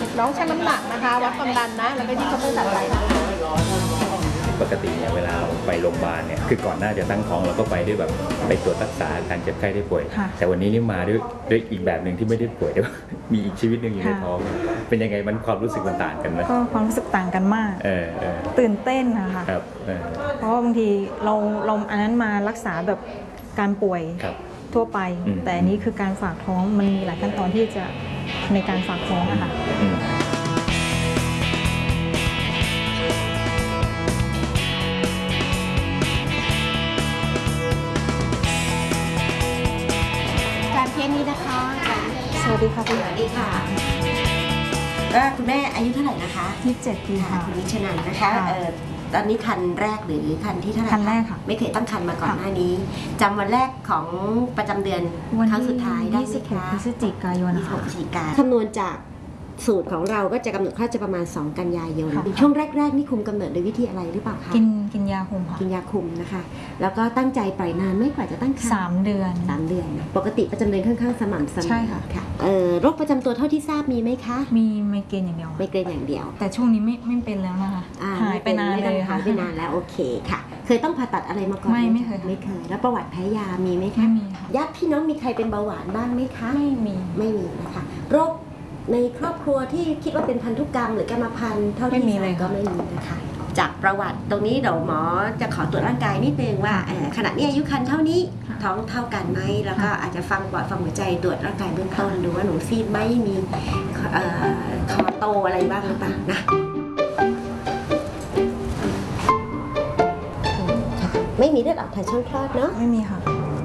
น้องชั่งน้ำหนักนะคะวัดความดันนะแล้วก็ยื่นข้อมือถัดไปนะคะปกติเนี่ยเวลาไปโรงพยาบาลเนี่ยคือก่อนหน้าจะตั้งท้องเราก็ไปด้วยแบบไปตรวจรักษาการเจ็บไข้ได้ป่วยแต่วันนี้นี่มาด้วยอีกแบบหนึ่งที่ไม่ได้ป่วยแต่ว่ามีอีกชีวิตหนึ่งอยู่ในท้องเป็นยังไงมันความรู้สึกมันต่างกันไหมก็ความรู้สึกต่างกันมากตื่นเต้นนะคะครับเพราะว่าบางทีเราอันนั้นมารักษาแบบการป่วยทั่วไปแต่อันนี้คือการฝากท้องมันมีหลายขั้นตอนที่จะในการฝากท้องอะค่ะการเทสนี้นะคะสวัสดีค่ะคุณสวัสดีค่ะก็คุณแม่อายุเท่าไหร่นะคะ 27 ปีค่ะคุณนิชนันนะคะตอนนี้คันแรกหรือคันที่เท่าไหร่คันแรกค่ะไม่เคยตั้งคันมาก่อนหน้านี้จำวันแรกของประจำเดือนครั้งสุดท้ายได้ไหมคะ 26 พฤศจิกายน 26 พฤศจิกายนคำนวณจากสูตรของเราก็จะกำหนดคลอดจะประมาณ2 กันยายนช่วงแรกๆนี่คุมกำเนิดโดยวิธีอะไรหรือเปล่าคะกินยาคุมค่ะกินยาคุมนะคะแล้วก็ตั้งใจปล่อยนานไม่กว่าจะตั้งครรภ์ 3 เดือนปกติประจำเดือนค่อนข้างสม่ำเสมอใช่ค่ะโรคประจำตัวเท่าที่ทราบมีไหมคะมีไมเกรนอย่างเดียวไมเกรนอย่างเดียวแต่ช่วงนี้ไม่เป็นแล้วนะคะหายไปนานเลยค่ะหายไปนานแล้วโอเคค่ะเคยต้องผ่าตัดอะไรมาก่อนไม่เคยแล้วประวัติแพ้ยามีไหมคะไม่มีค่ะญาติพี่น้องมีใครเป็นเบาหวานบ้างไหมคะไม่มีนะคะโรคในครอบครัวที่คิดว่าเป็นพันธุกรรมหรือกรรมพันธุ์เท่าที่ก็ไม่มีนะคะจากประวัติตรงนี้เดี๋ยวหมอจะขอตรวจร่างกายนิดนึงว่าขณะนี้อายุครรภ์เท่านี้ท้องเท่ากันไหมแล้วก็อาจจะฟังปอดฟังหัวใจตรวจร่างกายเบื้องต้นดูว่าหนูซีดไหมมีคอโตอะไรบ้างหรือเปล่านะไม่มีเลือดออกทางช่องคลอดเนาะไม่มีค่ะ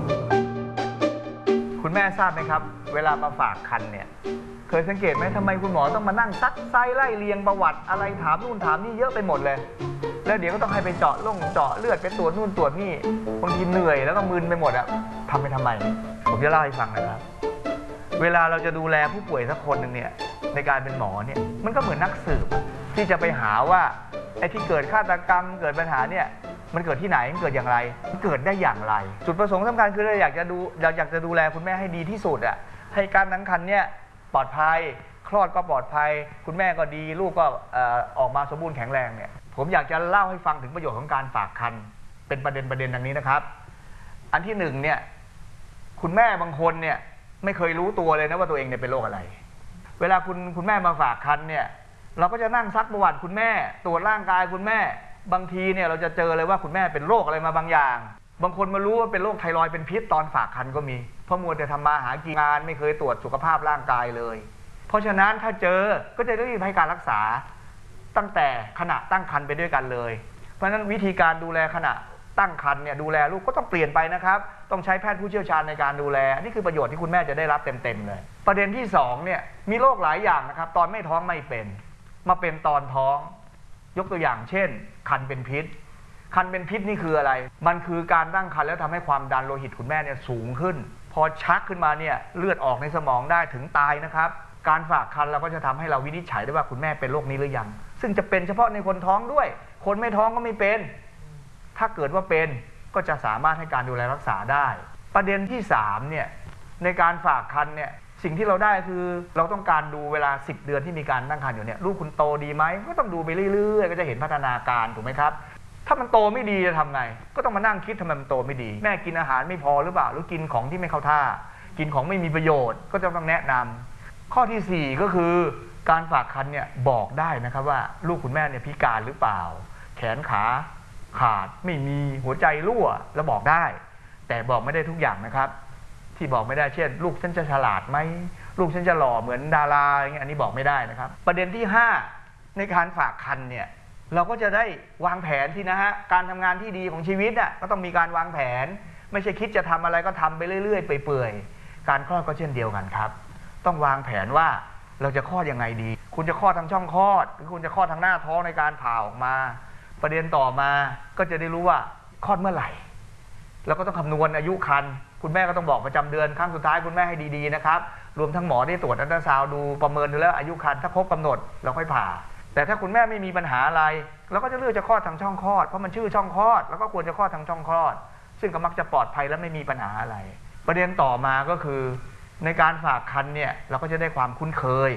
คุณแม่ทราบไหมครับเวลามาฝากครรภ์เนี่ยเคยสังเกตไหมทำไมคุณหมอต้องมานั่งซักไซไล่เรียงประวัติอะไรถามนู่นถามนี่เยอะไปหมดเลยแล้วเดี๋ยวก็ต้องให้ไปเจาะเลือดไปตรวจนู่นตรวจนี่บางทีเหนื่อยแล้วก็มึนไปหมดอะทำไปทำไมผมจะเล่าให้ฟังนะครับเวลาเราจะดูแลผู้ป่วยสักคนหนึ่งเนี่ยในการเป็นหมอเนี่ยมันก็เหมือนนักสืบที่จะไปหาว่าไอ้ที่เกิดฆาตกรรมเกิดปัญหาเนี่ยมันเกิดที่ไหนมันเกิดอย่างไรมันเกิดได้อย่างไรจุดประสงค์สำคัญคือเราอยากจะดูแลคุณแม่ให้ดีที่สุดอะให้การตั้งครรภ์เนี่ยปลอดภัยคลอดก็ปลอดภัยคุณแม่ก็ดีลูกก็ออกมาสมบูรณ์แข็งแรงเนี่ยผมอยากจะเล่าให้ฟังถึงประโยชน์ของการฝากครรภ์เป็นประเด็นดังนี้นะครับอันที่1เนี่ยคุณแม่บางคนเนี่ยไม่เคยรู้ตัวเลยนะว่าตัวเองเนี่ยเป็นโรคอะไรเวลาคุณแม่มาฝากครรภ์เนี่ยเราก็จะนั่งซักประวัติคุณแม่ตรวจร่างกายคุณแม่บางทีเนี่ยเราจะเจอเลยว่าคุณแม่เป็นโรคอะไรมาบางอย่างบางคนมารู้ว่าเป็นโรคไทรอยด์เป็นพิษตอนฝากครรภ์ก็มีเพราะมัวแต่ทำมาหากินงานไม่เคยตรวจสุขภาพร่างกายเลยเพราะฉะนั้นถ้าเจอก็จะรีบให้การรักษาตั้งแต่ขณะตั้งครรภ์ไปด้วยกันเลยเพราะฉะนั้นวิธีการดูแลขณะตั้งครรภ์เนี่ยดูแลลูกก็ต้องเปลี่ยนไปนะครับต้องใช้แพทย์ผู้เชี่ยวชาญในการดูแลนี่คือประโยชน์ที่คุณแม่จะได้รับเต็มเลยประเด็นที่2เนี่ยมีโรคหลายอย่างนะครับตอนไม่ท้องไม่เป็นมาเป็นตอนท้องยกตัวอย่างเช่นคันเป็นพิษคันเป็นพิษนี่คืออะไรมันคือการตั้งครรภ์แล้วทำให้ความดันโลหิตคุณแม่เนี่ยสูงขึ้นพอชักขึ้นมาเนี่ยเลือดออกในสมองได้ถึงตายนะครับการฝากครรภ์เราก็จะทำให้เราวินิจฉัยได้ว่าคุณแม่เป็นโรคนี้หรือยังซึ่งจะเป็นเฉพาะในคนท้องด้วยคนไม่ท้องก็ไม่เป็นถ้าเกิดว่าเป็นก็จะสามารถให้การดูแลรักษาได้ประเด็นที่3เนี่ยในการฝากครรภ์เนี่ยสิ่งที่เราได้คือเราต้องการดูเวลา10 เดือนที่มีการตั้งครรภ์อยู่เนี่ยลูกคุณโตดีไหมก็ต้องดูไปเรื่อยๆก็จะเห็นพัฒนาการถูกไหมครับถ้ามันโตไม่ดีจะทำไงก็ต้องมานั่งคิดทำไมมันโตไม่ดีแม่กินอาหารไม่พอหรือเปล่าหรือกินของที่ไม่เข้าท่ากินของไม่มีประโยชน์ก็จะต้องแนะนำข้อที่4ก็คือการฝากครรภ์เนี่ยบอกได้นะครับว่าลูกคุณแม่เนี่ยพิการหรือเปล่าแขนขาขาดไม่มีหัวใจรั่วแล้วบอกได้แต่บอกไม่ได้ทุกอย่างนะครับที่บอกไม่ได้เช่นลูกฉันจะฉลาดไหมลูกฉันจะหล่อเหมือนดาราอย่างเงี้ยอันนี้บอกไม่ได้นะครับประเด็นที่5ในการฝากครรภ์เนี่ยเราก็จะได้วางแผนที่นะฮะการทำงานที่ดีของชีวิตอ่ะก็ต้องมีการวางแผนไม่ใช่คิดจะทำอะไรก็ทำไปเรื่อยๆเปื่อยๆการคลอดก็เช่นเดียวกันครับต้องวางแผนว่าเราจะคลอดยังไงดีคุณจะคลอดทางช่องคลอดหรือคุณจะคลอดทางหน้าท้องในการผ่าออกมาประเด็นต่อมาก็จะได้รู้ว่าคลอดเมื่อไหร่แล้วก็ต้องคำนวณอายุครรภ์คุณแม่ก็ต้องบอกประจำเดือนครั้งสุดท้ายคุณแม่ให้ดีๆนะครับรวมทั้งหมอได้ตรวจอัลตราซาวด์ดูประเมินดูแล้วอายุครรภ์ถ้าครบกำหนดเราค่อยผ่าแต่ถ้าคุณแม่ไม่มีปัญหาอะไรเราก็จะเลือกจะคลอดทางช่องคลอดเพราะมันชื่อช่องคลอดแล้วก็ควรจะคลอดทางช่องคลอดซึ่งก็มักจะปลอดภัยและไม่มีปัญหาอะไรประเด็นต่อมาก็คือในการฝากครรภ์เนี่ยเราก็จะได้ความคุ้นเคย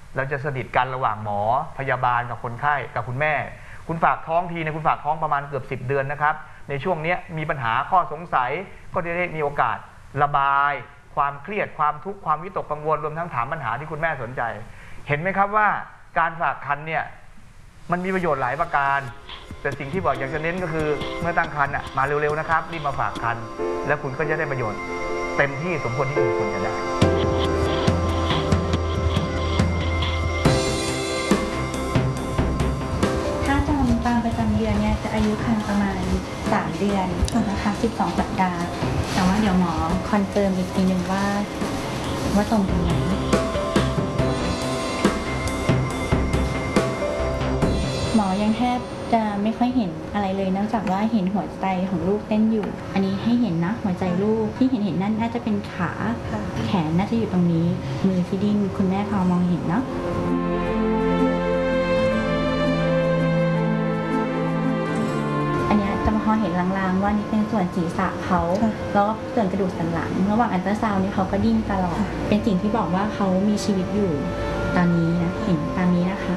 เราจะสนิทกันระหว่างหมอพยาบาลกับคนไข้กับคุณแม่คุณฝากท้องทีเนี่ยคุณฝากท้องประมาณเกือบ10 เดือนนะครับในช่วงนี้มีปัญหาข้อสงสัยก็จะได้มีโอกาสระบายความเครียดความทุกข์ความวิตกกังวลรวมทั้งถามปัญหาที่คุณแม่สนใจเห็นไหมครับว่าการฝากครรภ์เนี่ยมันมีประโยชน์หลายประการแต่สิ่งที่บอกอยากจะเน้นก็คือเมื่อตั้งครรภ์มาเร็วๆนะครับรีบมาฝากครรภ์แล้วคุณก็จะได้ประโยชน์เต็มที่สมควรที่คุณควรจะได้ถ้าตามประจำเดือนเนี่ยจะอายุครรภ์ประมาณ3 เดือนนะคะ12 สัปดาห์แต่ว่าเดี๋ยวหมอคอนเฟิร์มอีกทีนึงว่าตรงกันไหมหมอยังแทบจะไม่ค่อยเห็นอะไรเลยนอกจากว่าเห็นหัวใจของลูกเต้นอยู่อันนี้ให้เห็นนะหัวใจลูกที่เห็นนั่นน่าจะเป็นขาแขนน่าจะอยู่ตรงนี้มือที่ดิ้นคุณแม่พอมองเห็นเนาะอันนี้จะพอเห็นลางๆว่านี่เป็นส่วนศีรษะเขาแล้วก็ส่วนกระดูกสันหลังระหว่างอัลตราซาวน์นี่เขาก็ดิ้นตลอดเป็นสิ่งที่บอกว่าเขามีชีวิตอยู่ตอนนี้นะเห็นตามนี้นะคะ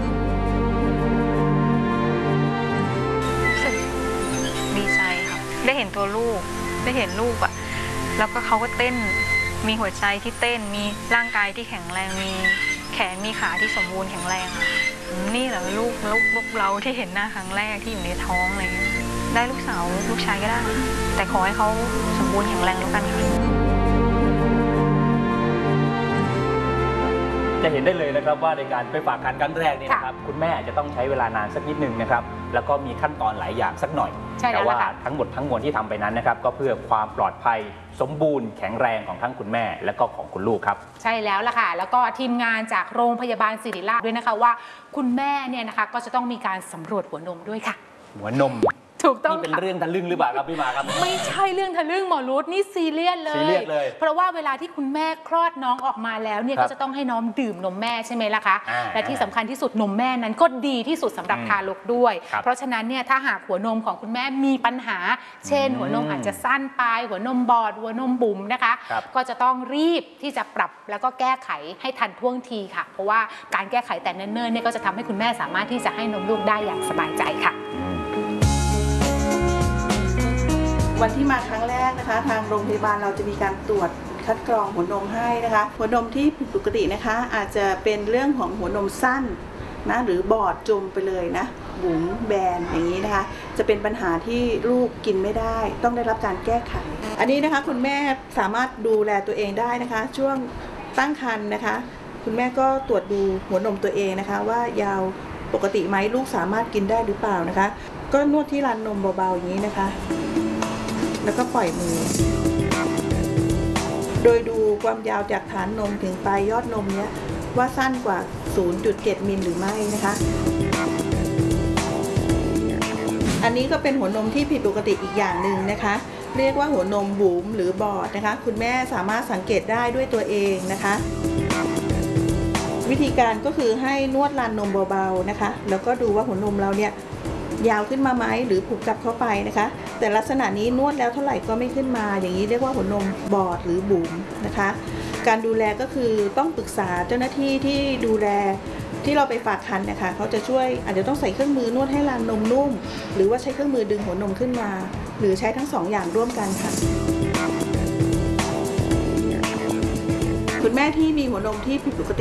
ดีใจค่ะได้เห็นตัวลูกได้เห็นลูกอะแล้วก็เขาก็เต้นมีหัวใจที่เต้นมีร่างกายที่แข็งแรงมีแขนมีขาที่สมบูรณ์แข็งแรงนี่แหละลูกเราที่เห็นหน้าครั้งแรกที่อยู่ในท้องอะไรเงี้ยได้ลูกสาวลูกชายก็ได้แต่ขอให้เขาสมบูรณ์แข็งแรงแล้วกันค่ะจะเห็นได้เลยนะครับว่าในการไปฝากครรภ์ครั้งแรกนี่นะครับคุณแม่จะต้องใช้เวลานานสักนิดนึงนะครับแล้วก็มีขั้นตอนหลายอย่างสักหน่อยแต่ว่าทั้งหมดทั้งมวลที่ทำไปนั้นนะครับก็เพื่อความปลอดภัยสมบูรณ์แข็งแรงของทั้งคุณแม่และก็ของคุณลูกครับใช่แล้วล่ะค่ะแล้วก็ทีมงานจากโรงพยาบาลศิริราชด้วยนะคะว่าคุณแม่เนี่ยนะคะก็จะต้องมีการสำรวจหัวนมด้วยค่ะหัวนมถูกต้องนี่เป็นเรื่องทะลึ่งหรือเปล่าครับพี่มาครับไม่ใช่เรื่องทะลึ่งหมอรุธนี่ซีเรียสเลยเพราะว่าเวลาที่คุณแม่คลอดน้องออกมาแล้วเนี่ยก็จะต้องให้น้องดื่มนมแม่ใช่ไหมล่ะคะและที่สำคัญที่สุดนมแม่นั้นก็ดีที่สุดสำหรับทารกด้วยเพราะฉะนั้นเนี่ยถ้าหากหัวนมของคุณแม่มีปัญหาเช่นหัวนมอาจจะสั้นไปหัวนมบอดหัวนมบุ๋มนะคะก็จะต้องรีบที่จะปรับแล้วก็แก้ไขให้ทันท่วงทีค่ะเพราะว่าการแก้ไขแต่เนิ่นๆเนี่ยก็จะทำให้คุณแม่สามารถที่จะให้นมลูกได้อย่างสบายใจค่ะวันที่มาครั้งแรกนะคะทางโรงพยาบาลเราจะมีการตรวจคัดกรองหัวนมให้นะคะหัวนมที่ผิดปกตินะคะอาจจะเป็นเรื่องของหัวนมสั้นนะหรือบอดจมไปเลยนะบุ๋มแบนอย่างนี้นะคะจะเป็นปัญหาที่ลูกกินไม่ได้ต้องได้รับการแก้ไขอันนี้นะคะคุณแม่สามารถดูแลตัวเองได้นะคะช่วงตั้งครรภ์นะคะคุณแม่ก็ตรวจดูหัวนมตัวเองนะคะว่ายาวปกติไหมลูกสามารถกินได้หรือเปล่านะคะก็นวดที่ลานนมเบาๆอย่างนี้นะคะแล้วก็ปล่อยมือโดยดูความยาวจากฐานนมถึงปลายยอดนมเนี้ยว่าสั้นกว่า 0.7 มิลหรือไม่นะคะอันนี้ก็เป็นหัวนมที่ผิดปกติอีกอย่างหนึ่งนะคะเรียกว่าหัวนมบุ๋มหรือบอดนะคะคุณแม่สามารถสังเกตได้ด้วยตัวเองนะคะวิธีการก็คือให้นวดลานนมเบาๆนะคะแล้วก็ดูว่าหัวนมเราเนี่ยยาวขึ้นมาไหมหรือผูกกลับเข้าไปนะคะแต่ลักษณะนี้นวดแล้วเท่าไหร่ก็ไม่ขึ้นมาอย่างนี้เรียกว่าหัวนมบอดหรือบุ๋มนะคะการดูแลก็คือต้องปรึกษาเจ้าหน้าที่ที่ดูแลที่เราไปฝากครรภ์นะคะเขาจะช่วยอาจจะต้องใส่เครื่องมือนวดให้ลานนมนุ่มหรือว่าใช้เครื่องมือดึงหัวนมขึ้นมาหรือใช้ทั้ง2 อย่างร่วมกันค่ะคุณแม่ที่มีหัวนมที่ผิดปกติ